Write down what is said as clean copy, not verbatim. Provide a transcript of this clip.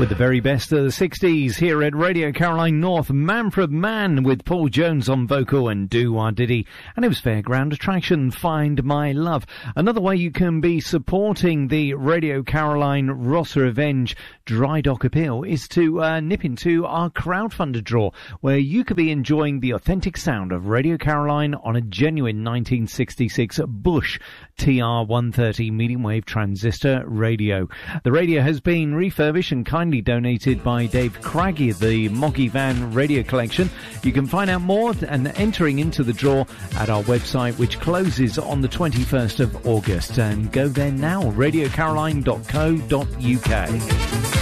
With the very best of the 60s here at Radio Caroline North, Manfred Mann with Paul Jones on vocal and doo-wah ditty. And it was Fairground Attraction, Find My Love. Another way you can be supporting the Radio Caroline Rossa Revenge Dry Dock Appeal is to nip into our crowdfunder draw, where you could be enjoying the authentic sound of Radio Caroline on a genuine 1966 Bush TR-130 medium wave transistor radio. The radio has been refurbished and kindly donated by Dave Craggy of the Moggy Van Radio Collection. You can find out more and entering into the draw at our website, which closes on the 21st of August. And go there now, radiocaroline.co.uk.